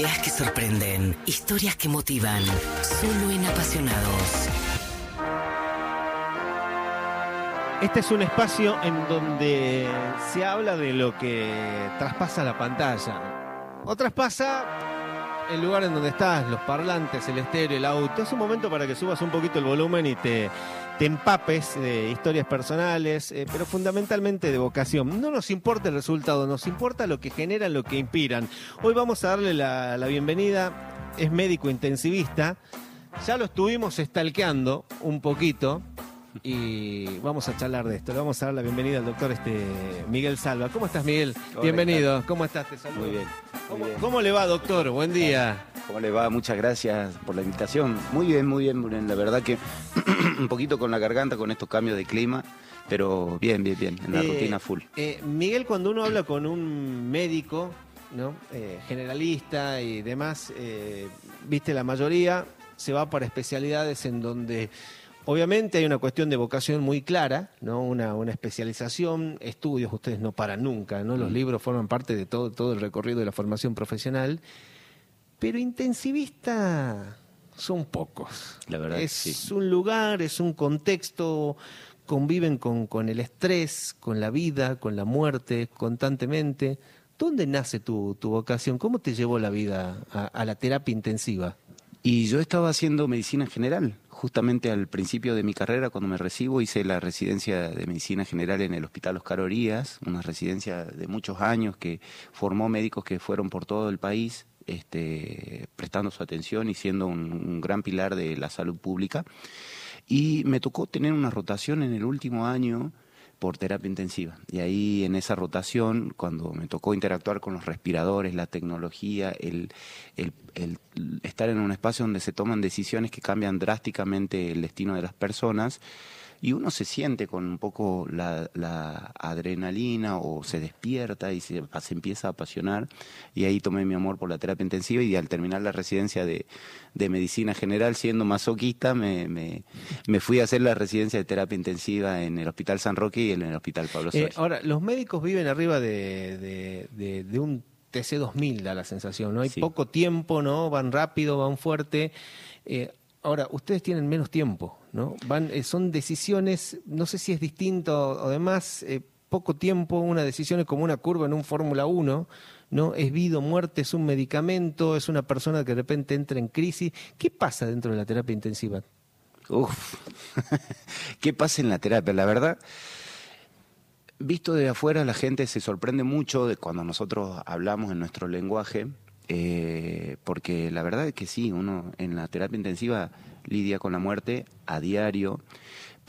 Ideas que sorprenden, historias que motivan, solo en Apasionados. Este es un espacio en donde se habla de lo que traspasa la pantalla. O traspasa el lugar en donde estás, los parlantes, el estéreo, el auto. Es un momento para que subas un poquito el volumen y te empapes de historias personales, pero fundamentalmente de vocación. No nos importa el resultado, nos importa lo que generan, lo que inspiran. Hoy vamos a darle la bienvenida, es médico intensivista, ya lo estuvimos stalkeando un poquito y vamos a charlar de esto. Le vamos a dar la bienvenida al doctor Miguel Salva. ¿Cómo estás, Miguel? Hola, Bienvenido. ¿Cómo estás? Te saludo. Muy bien. ¿Cómo le va, doctor? Buen día. ¿Cómo le va? Muchas gracias por la invitación. Muy bien, muy bien, muy bien. La verdad que un poquito con la garganta, con estos cambios de clima, pero bien, en la rutina full. Miguel, cuando uno habla con un médico, ¿no? Generalista y demás, viste, la mayoría se va para especialidades en donde obviamente hay una cuestión de vocación muy clara, ¿no? Una especialización, estudios, ustedes no paran nunca, ¿no? Los libros forman parte de todo el recorrido de la formación profesional, pero intensivista son pocos. La verdad, es sí. un lugar, es un contexto, conviven con el estrés, con la vida, con la muerte, constantemente. ¿Dónde nace tu vocación? ¿Cómo te llevó la vida a la terapia intensiva? Y yo estaba haciendo medicina general. Justamente al principio de mi carrera, cuando me recibo, hice la residencia de medicina general en el Hospital Oscar Orías, una residencia de muchos años que formó médicos que fueron por todo el país, prestando su atención y siendo un gran pilar de la salud pública. Y me tocó tener una rotación en el último año por terapia intensiva. Y ahí en esa rotación, cuando me tocó interactuar con los respiradores, la tecnología, el estar en un espacio donde se toman decisiones que cambian drásticamente el destino de las personas, y uno se siente con un poco la adrenalina o se despierta y se empieza a apasionar, y ahí tomé mi amor por la terapia intensiva, y al terminar la residencia de medicina general, siendo masoquista, me fui a hacer la residencia de terapia intensiva en el Hospital San Roque y en el Hospital Pablo Soria. Ahora, los médicos viven arriba de un TC2000, da la sensación, ¿no? Hay Sí. poco tiempo, ¿no? Van rápido, van fuerte. Ahora, ustedes tienen menos tiempo, ¿no? Son decisiones, no sé si es distinto o demás, poco tiempo, una decisión es como una curva en un Fórmula 1, ¿no? Es vida o muerte, es un medicamento, es una persona que de repente entra en crisis. ¿Qué pasa dentro de la terapia intensiva? Uf, ¿qué pasa en la terapia? La verdad, visto de afuera, la gente se sorprende mucho de cuando nosotros hablamos en nuestro lenguaje, porque la verdad es que sí, uno en la terapia intensiva lidia con la muerte a diario.